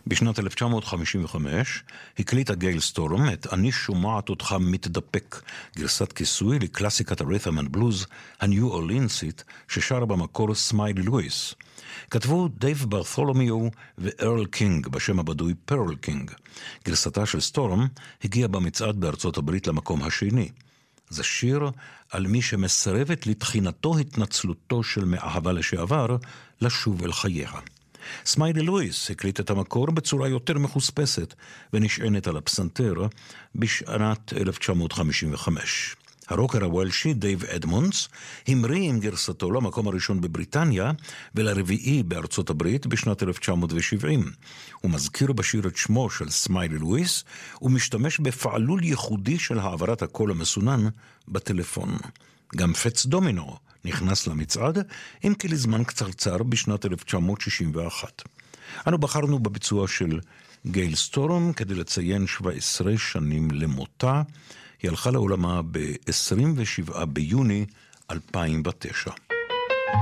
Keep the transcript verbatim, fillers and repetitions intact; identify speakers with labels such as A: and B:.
A: בשנת אלף תשע מאות חמישים וחמש הקליטה גייל סטורם את "אני שומעת אותך מתדפק", גרסת כיסוי לקלאסיקת הרית'ם אנד בלוז הניו אורלינסית ששרה במקור סמיילי לואיס. כתבו דייב ברת'ולומיו וארל קינג בשם הבדוי פרל קינג. גרסתה של סטורם הגיעה במצעד בארצות הברית למקום השני. זה שיר על מי שמסרבת לתחינתו התנצלותו של מאהבה לשעבר לשוב אל חייה. סמיילי לואיס הקליט את המקור בצורה יותר מחוספסת ונשענת על הפסנתר בשנת אלף תשע מאות חמישים וחמש. הרוקר הוולשי דייב אדמונדס המריא עם גרסתו למקום הראשון בבריטניה ולרביעי בארצות הברית בשנת אלף תשע מאות שבעים. הוא מזכיר בשיר את שמו של סמיילי לואיס ומשתמש בפעלול ייחודי של העברת הקול המסונן בטלפון. גם פץ דומינו נכנס למצעד, אם כי לזמן קצרצר בשנת אלף תשע מאות שישים ואחת. אנו בחרנו בביצוע של גייל סטורם כדי לציין שבע עשרה שנים למותה. היא הלכה לעולמה ב-עשרים ושבעה ביוני אלפיים ותשע.